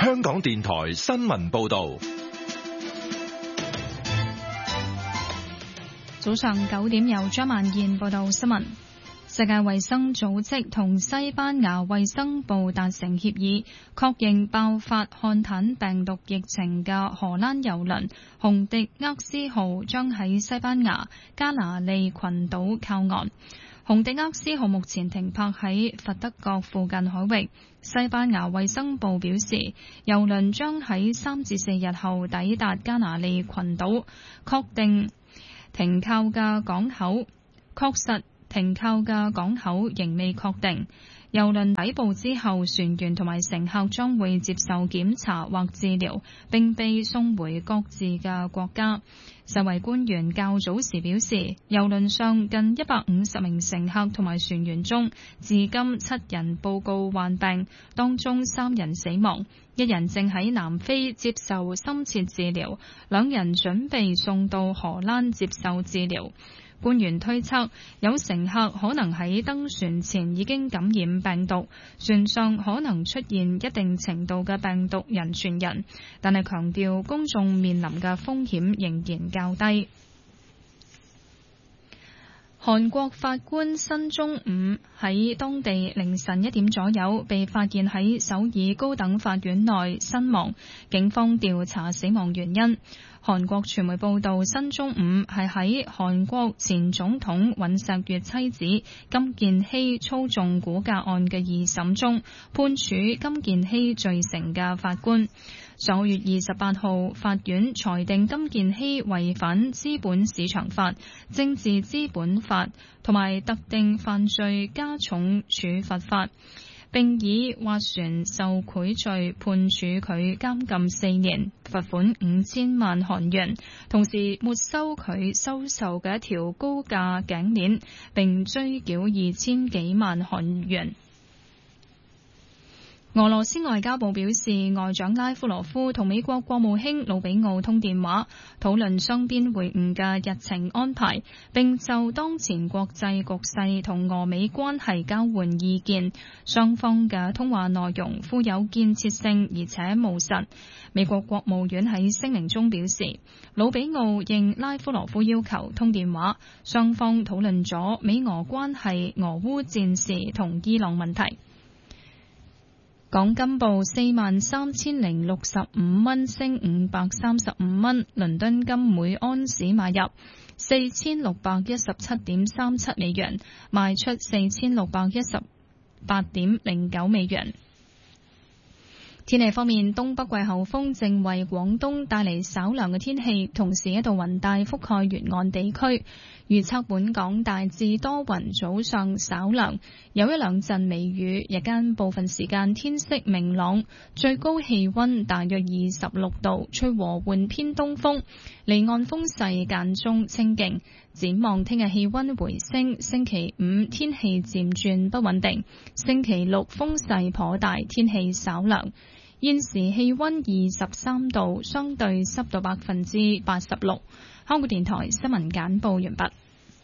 香港電台新聞報道。 早上9點由張曼燕報道新聞。世界衛生組織同西班牙衛生部達成協議，確認爆發漢坦病毒疫情嘅荷蘭郵輪紅迪厄斯號將喺西班牙加那利群島靠岸。紅迪厄斯號目前停泊喺佛得角附近海域。西班牙衛生部表示，郵輪將喺3至4日後抵達加那利群島，確實停靠嘅港口仍未確定。郵輪抵埗之後，船員同埋乘客將會接受檢查或治療，並被送回各自嘅國家。世衛官員較早時表示，郵輪上近150名乘客同埋船員中，至今7人報告患病，當中3人死亡，1人正喺南非接受深切治療，2人準備送到荷蘭接受治療。官員推測，有乘客可能喺登船前已經感染病毒，船上可能出現一定程度嘅病毒人傳人，但係強調公眾面臨嘅風險仍然較低。韓國法官申忠武喺當地凌晨1點左右被發現喺首爾高等法院內身亡，警方調查死亡原因。韓國傳媒報道，申忠武係喺韓國前總統尹錫悅妻子金建希操縱股價案嘅2審中判處金建希罪成嘅法官。上個月28號，法院裁定金建希違反資本市場法、政治資本法同埋特定犯罪加重處罰法，並以斡旋受賄罪判處佢監禁4年，罰款5000萬韓元，同時沒收佢收受嘅一條高價頸鏈，並追繳2000幾萬韓元。俄羅斯外交部表示，外長拉夫羅夫同美國國務卿魯比奧通電話，討論雙邊會晤嘅日程安排，並就當前國際局勢同俄美關係交換意見。雙方嘅通話內容富有建設性而且務實。美國國務院喺聲明中表示，魯比奧應拉夫羅夫要求通電話，雙方討論咗美俄關係、俄烏戰事同伊朗問題。港金報43,065蚊，升535蚊。倫敦金每安士買入4617.37美元，賣出4618.09美元。天氣方面，東北季候風正為廣東帶嚟稍涼嘅天氣，同時一道雲帶覆蓋沿岸地區。預測本港大致多雲，早上稍涼，有1兩陣微雨，日間部分時間天色明朗，最高氣溫大約26度，吹和緩偏東風，離岸風勢間中清勁。展望聽日氣溫回升，星期5天氣漸轉不穩定，星期6風勢頗大，天氣稍涼。現時氣溫23度，相對濕度86%。香港電台新聞簡報完畢。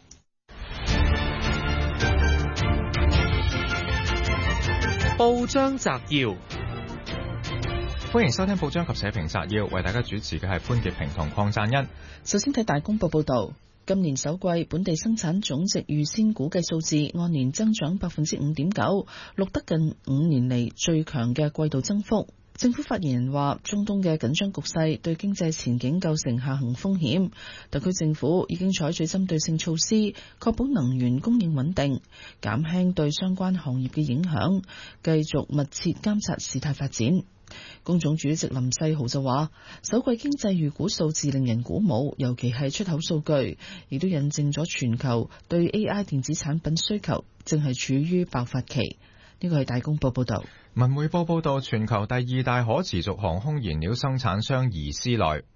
報章摘要，歡迎收聽報章及社評摘要，為大家主持嘅係潘潔平同鄺贊恩。 首先睇大公報報道，今年首季本地生產總值預先估計數字按年增長 5.9%， 錄得近5年嚟最強嘅季度增幅。政府發言人話，中東嘅緊張局勢對經濟前景構成下行風險，特區政府已經採取針對性措施，確保能源供應穩定，減輕對相關行業嘅影響，繼續密切監察事態發展。工總主席林世豪就話，首季經濟預估數字令人鼓舞，尤其係出口數據，亦都印證咗全球對 AI 電子產品需求正係處於爆發期。呢個係大公報報道。 文匯報報道，全球第2大可持續航空燃料生產商怡斯萊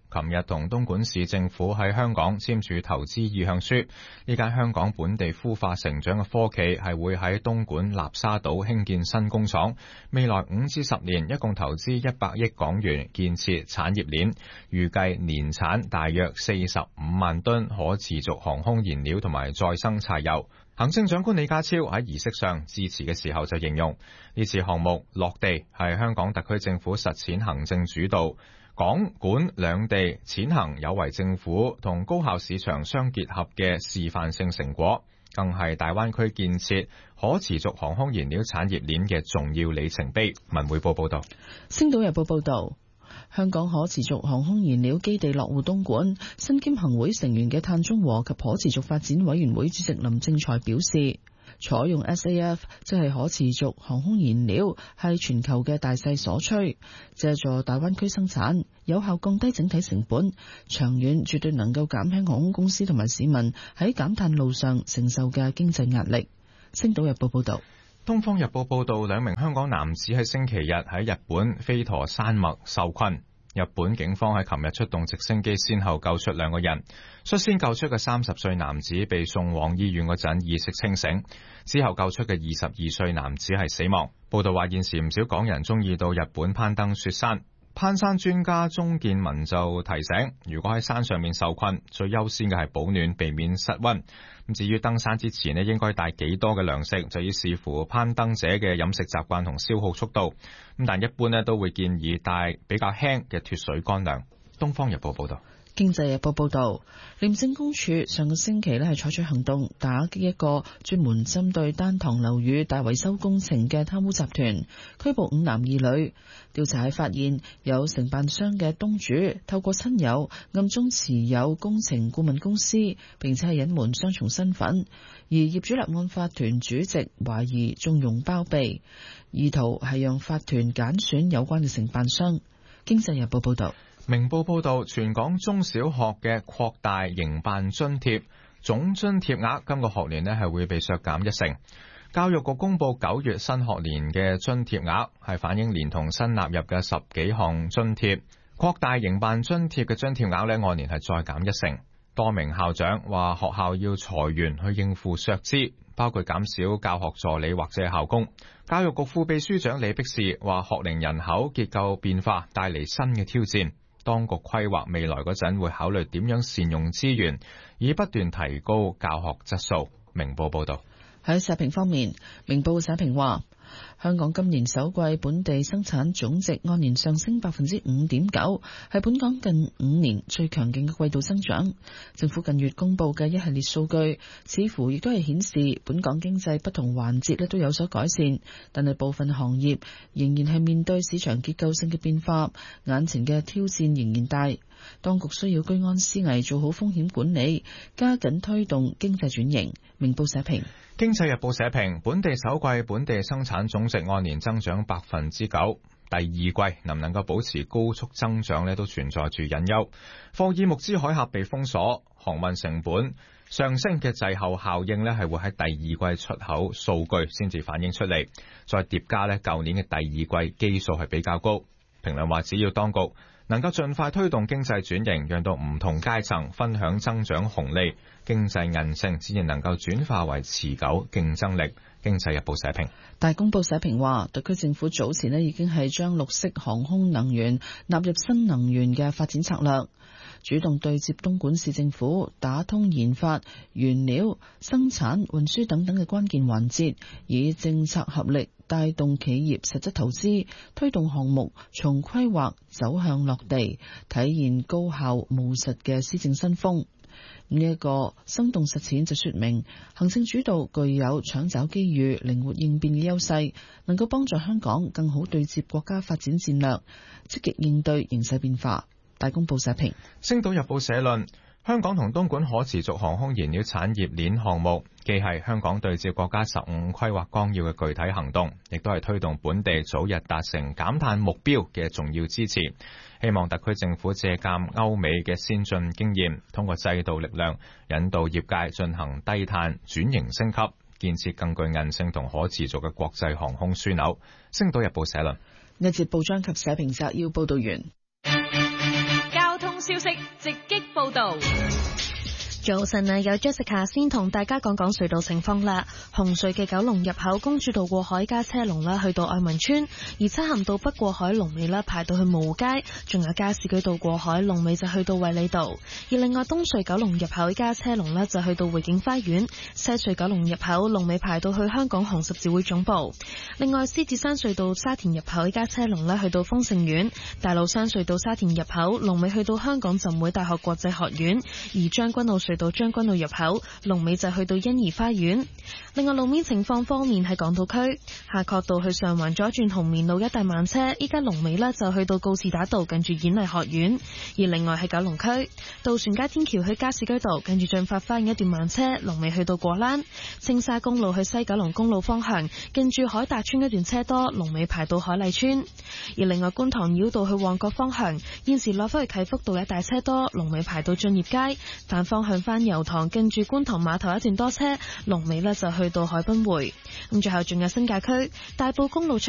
琴日同東莞市政府喺香港簽署投資意向書。呢間香港本地孵化成長嘅科企係會喺東莞立沙島興建新工廠，未來5至10年一共投資100億港元建設產業鏈，預計年產大約45萬噸可持續航空燃料同埋再生柴油。行政長官李家超喺儀式上致辭嘅時候就形容，呢次項目落地係香港特區政府實踐行政主導，港管兩地踐行有為政府同高效市場相結合嘅示範性成果，更係大灣區建設可持續航空燃料產業鏈嘅重要里程碑。文匯報報道。 星島日報報道，香港可持續航空燃料基地落戶東莞，身兼行會成員嘅碳中和及可持續發展委員會主席林正財表示，採用 SAF 即係可持續航空燃料，係全球嘅大勢所趨，借助大灣區生產，有效降低整體成本，長遠絕對能夠減輕航空公司同埋市民喺減碳路上承受嘅經濟壓力。星島日報報道。 東方日報報道，2名香港男子喺星期日喺日本飛陀山脈受困。日本警方喺琴日出動直升機，先後救出2個人。率先救出嘅30歲男子被送往醫院嗰陣意識清醒，之後救出嘅22歲男子係死亡。報道話，現時唔少港人中意到日本攀登雪山。攀山專家鍾建文就提醒，如果喺山上面受困，最優先嘅係保暖，避免失溫。咁至於登山之前咧，應該帶幾多嘅糧食，就要視乎攀登者嘅飲食習慣同消耗速度。咁但一般咧都會建議帶比較輕嘅脫水乾糧。東方日報報道。 經濟日報報道，廉政公署上個星期係採取行動，打擊一個專門針對單幢樓宇大維修工程嘅貪污集團，拘捕5男2女。調查係發現有承辦商嘅東主透過親友暗中持有工程顧問公司，並且係隱瞞雙重身份，而業主立案法團主席懷疑縱容包庇，意圖係讓法團揀選有關嘅承辦商。經濟日報報道。 明報報道，全港中小學嘅擴大營辦津貼總津貼額今個學年係會被削減1成。教育局公布9月新學年嘅津貼額係反映連同新納入嘅10幾項津貼，擴大營辦津貼嘅津貼額按年係再減1成。多名校長話學校要裁員去應付削資，包括減少教學助理或者校工。教育局副秘書長李碧士話，學齡人口結構變化帶嚟新嘅挑戰。當局規劃未來嗰陣會考慮點樣善用資源，以不斷提高教學質素。明報報道。 喺社評方面，明報社評話，香港今年首季本地生產總值按年上升 5.9%， 係本港近5年最強勁嘅季度增長。政府近月公布嘅一系列數據，似乎亦都係顯示本港經濟不同環節都有所改善，但係部分行業仍然係面對市場結構性嘅變化，眼前嘅挑戰仍然大。當局需要居安思危，做好風險管理，加緊推動經濟轉型。明報社評。 經濟日報社評，本地首季本地生產總值按年增長 9%， 第二季能唔能夠保持高速增長都存在住隱憂。霍爾木茲海峽被封鎖，航運成本上升嘅滯後效應係會喺第二季出口數據先至反映出嚟，再疊加舊年嘅第二季基數係比較高。評論話，只要當局能夠盡快推動經濟轉型，讓到唔同階層分享增長紅利，經濟韌性先至能夠轉化為持久競爭力。經濟日報社評。 大公報社評話，特區政府早前已經係將綠色航空能源納入新能源嘅發展策略，主動對接東莞市政府，打通研發、原料、生產、運輸等等嘅關鍵環節，以政策合力帶動企業實質投資，推動項目從規劃走向落地，體現高效務實嘅施政新風。呢一個生動實踐就說明行政主導具有搶找機遇、靈活應變嘅優勢，能夠幫助香港更好對接國家發展戰略，積極應對形勢變化。大公報社評。 星島日報社論，香港同東莞可持續航空燃料產業鏈項目，既係香港對接國家15規劃綱要嘅具體行動，亦都係推動本地早日達成減碳目標嘅重要支持。希望特區政府借鑒歐美嘅先進經驗，通過制度力量引導業界進行低碳轉型升級，建設更具韌性同可持續嘅國際航空樞紐。星島日報社論。 呢節報章及社評摘要報道完。 交通消息直擊報道。 早晨啊，有 Jessica 先同大家講講隧道情況啦。紅隧嘅九龍入口公主道過海加車龍啦，去到愛民村；而漆咸道北過海龍尾啦，排到去蕪湖街，仲有加士居道過海龍尾就去到衛理道。而另外東隧九龍入口加車龍啦，就去到匯景花園；西隧九龍入口龍尾排到去香港紅十字會總部。另外獅子山隧道沙田入口加車龍啦，去到豐盛苑；大老山隧道沙田入口龍尾去到香港浸會大學國際學院，而將軍澳隧道將軍澳入口龍尾就去到欣怡花園。另外路面情況方面，喺港島區夏慤道去上環左轉紅棉路一帶慢車，依家龍尾呢就去到告士打道近住演藝學院。而另外喺九龍區渡船街天橋去加士居道近住駿發花園一段慢車，龍尾去到果欄。青沙公路去西九龍公路方向近住海達村一段車多，龍尾排到海麗村。而另外觀塘繞道去旺角方向現時落返去啟福道一帶車多，龍尾排到駿業街。反方向返油塘近住觀塘碼頭一段多車，龍尾呢就去到海濱匯。咁最後仲有新界區大埔公路出